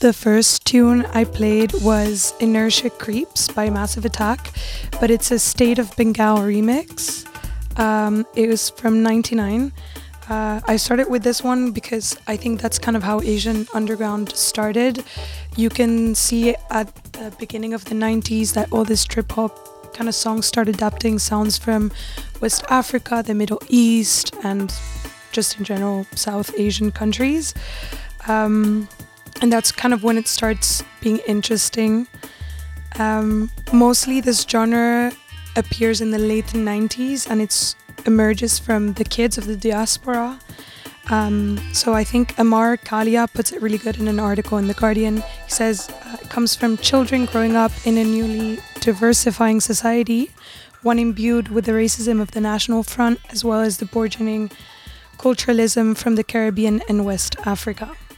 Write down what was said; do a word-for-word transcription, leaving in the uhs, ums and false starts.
The first tune I played was Inertia Creeps by Massive Attack, but it's a State of Bengal remix. Um, it was from ninety-nine. Uh, I started with this one because I think that's kind of how Asian Underground started. You can see at the beginning of the nineties that all this trip hop kind of songs started adapting sounds from West Africa, the Middle East, and just in general South Asian countries. Um, and that's kind of when it starts being interesting. Um, mostly this genre appears in the late nineties and it's emerges from the kids of the diaspora. Um, so I think Amar Kalia puts it really good in an article in The Guardian. He says uh, it comes from children growing up in a newly diversifying society, one imbued with the racism of the National Front as well as the burgeoning culturalism from the Caribbean and West Africa.